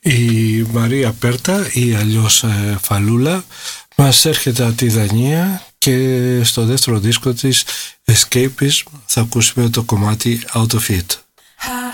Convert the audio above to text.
Η Μαρία Πέρτα ή αλλιώς Φαλούλα μας έρχεται από τη Δανία και στο δεύτερο δίσκο της Escapism θα ακούσουμε το κομμάτι Out of It.